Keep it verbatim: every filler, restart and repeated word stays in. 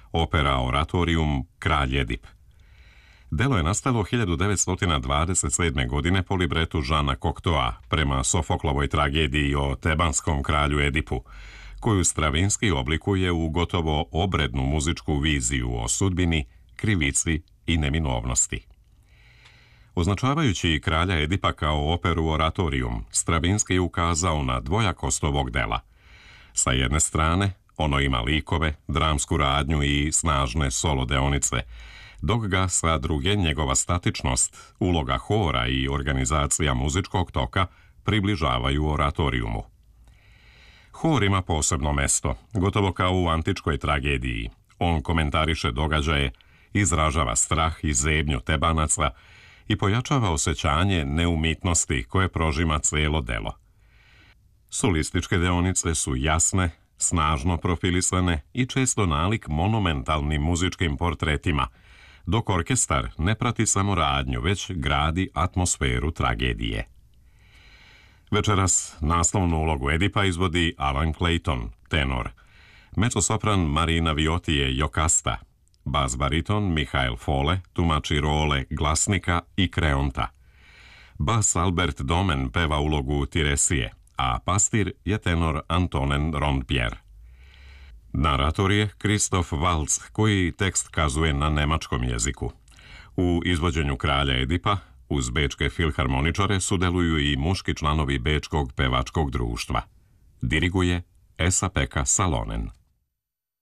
opera Oratorium Kralj Edip. Delo je nastalo hiljadu devetsto dvadeset sedme. godine po libretu Žana Koktoa prema Sofoklovoj tragediji o tebanskom kralju Edipu, koju Stravinski oblikuje u gotovo obrednu muzičku viziju o sudbini, krivici i neminovnosti. Označavajući kralja Edipa kao operu Oratorium, Stravinski je ukazao na dvojakost ovog dela. Sa jedne strane, ono ima likove, dramsku radnju i snažne solo deonice, dok ga sa druge njegova statičnost, uloga hora i organizacija muzičkog toka približavaju oratorijumu. Hor ima posebno mesto, gotovo kao u antičkoj tragediji. On komentariše događaje, izražava strah i zebnju Tebanaca i pojačava osjećanje neumitnosti koje prožima cijelo delo. Solističke deonice su jasne, snažno profilisane i često nalik monumentalnim muzičkim portretima, dok orkestar ne prati samo radnju, već gradi atmosferu tragedije. Večeras naslovnu ulogu Edipa izvodi Alan Clayton, tenor, mezzosopran Marina Viotije Jokasta, bas bariton Mihael Fole tumači role glasnika i kreonta. Bas Albert Domen peva ulogu Tiresije, a pastir je tenor Antonen Rondbjer. Narator je Kristof Waltz, koji tekst kazuje na nemačkom jeziku. U izvođenju kralja Edipa uz bečke filharmoničare sudeluju i muški članovi Bečkog pevačkog društva. Diriguje Esa-Pekka Salonen.